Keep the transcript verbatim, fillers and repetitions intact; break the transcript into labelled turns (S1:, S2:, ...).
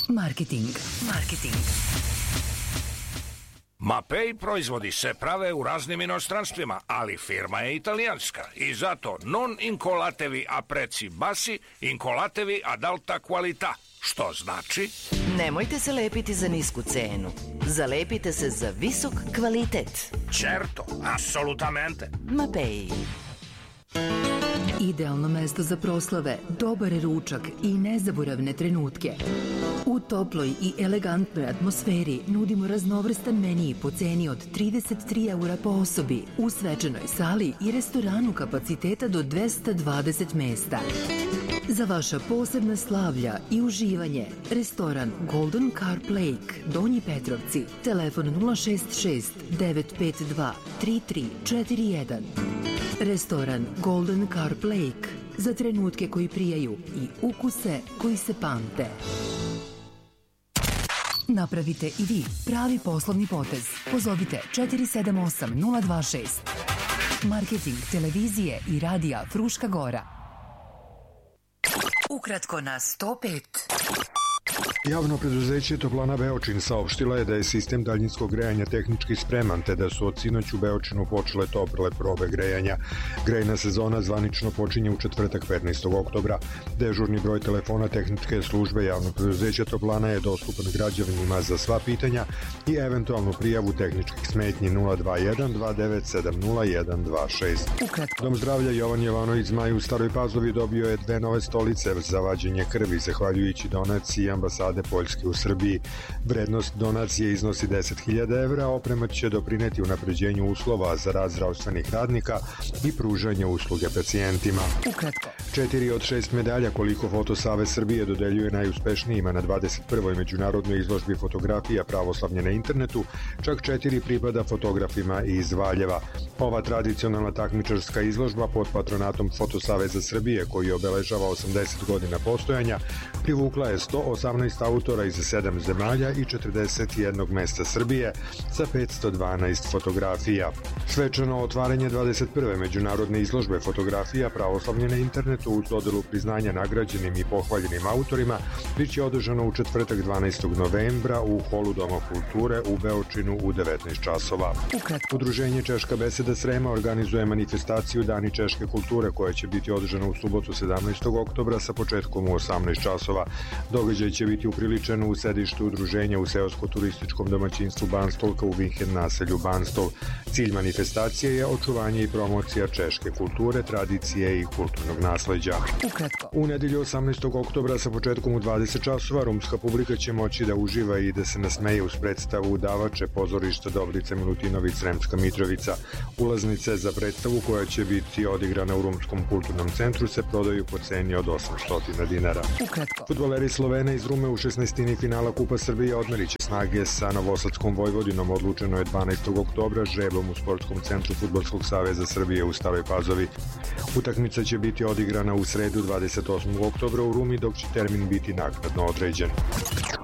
S1: Marketing. Marketing.
S2: Mapei proizvodi se prave u raznim inostranstvima, ali firma je italijanska i zato non incolatevi a preci bassi, incolatevi ad alta qualità, što znači...
S1: Nemojte se lepiti za nisku cenu. Zalepite se za visok kvalitet.
S2: Certo, assolutamente.
S1: Mapei. Idealno mesto za proslave, dobar ručak i nezaboravne trenutke. U toploj i elegantnoj atmosferi nudimo raznovrstan menij po ceni od trideset tri eura po osobi u svečanoj sali i restoranu kapaciteta do dvesta dvadeset mesta. Za vaša posebna slavlja i uživanje, restoran Golden Carp Lake, Donji Petrovci, telefon nula šest šest devet pet dva tri tri četiri jedan. Restoran Golden Carp Lake, za trenutke koji prijaju i ukuse koji se pamte. Napravite i vi pravi poslovni potez. Pozovite četiri sedam osam nula dva šest. Marketing televizije i radija Fruška Gora. Ukratko na sto pet.
S3: Javno preduzeće Toplana Beočin saopštila je da je sistem daljinskog grejanja tehnički spreman, te da su od sinoć u Beočinu počele tople probe grejanja. Grejna sezona zvanično počinje u četvrtak petnaestog oktobra. Dežurni broj telefona tehničke službe javnog preduzeća Toplana je dostupan građanima za sva pitanja i eventualnu prijavu tehničkih smetnji nula dva jedan dva devet sedam nula jedan dva šest. Dom zdravlja Jovan Jovanović Zmaj u Staroj Pazovi dobio je dve nove stolice za vađenje krvi, zahvaljujući donaciji ambasade Poljske u Srbiji. Vrednost donacije iznosi deset hiljada evra, a oprema će doprineti unapređenju uslova za rad zdravstvenih radnika i pružanje usluge pacijentima.
S1: Ukratko.
S3: Četiri od šest medalja koliko Foto Savez Srbije dodeljuje najuspešnijima na dvadeset prvoj međunarodnoj izložbi fotografija pravoslavlje na internetu, čak četiri pripada fotografima iz Valjeva. Ova tradicionalna takmičarska izložba pod patronatom Foto Saveza Srbije, koji obeležava osamdeset godina postojanja, privukla je sto osamnaest autora iz sedam zemalja i četrdeset jednog mesta Srbije sa petsto dvanaest fotografija. Svečano otvaranje dvadeset prve međunarodne izložbe fotografija pravoslavlje na internetu uz dodelu priznanja nagrađenim i pohvaljenim autorima biće održano u četvrtak dvanaestog novembra u holu Doma kulture u Beočinu u devetnaest časova. Udruženje Češka beseda Srema organizuje manifestaciju Dani češke kulture koja će biti održana u subotu sedamnaestog oktobra sa početkom u osamnaest časova. Događaj će biti upriličen u sedištu udruženja u seosko-turističkom domaćinstvu Banstolka u vikend naselju Banstol. Cilj manifestacije je očuvanje i promocija češke kulture, tradicije i kulturnog nasleđa.
S1: Ukratko.
S3: U nedelju osamnaestog oktobra sa početkom u dvadeset časova rumska publika će moći da uživa i da se nasmeje uz predstavu Udavače pozorišta Dobrice Milutinović Sremska Mitrovica. Ulaznice za predstavu koja će biti odigrana u Rumskom kulturnom centru se prodaju po ceni od osamsto dinara.
S1: Ukratko.
S3: Fudbaleri Slovene iz Rume u šesnaestini finala Kupa Srbije odmeriće snage sa Novosadskom Vojvodinom. Odlučeno je dvanaestog oktobra žrebom u Sportskom centru Fudbalskog saveza Srbije u Staroj Pazovi. Utakmica će biti odigrana u sredu dvadeset osmog oktobra u Rumi, dok će termin biti naknadno određen.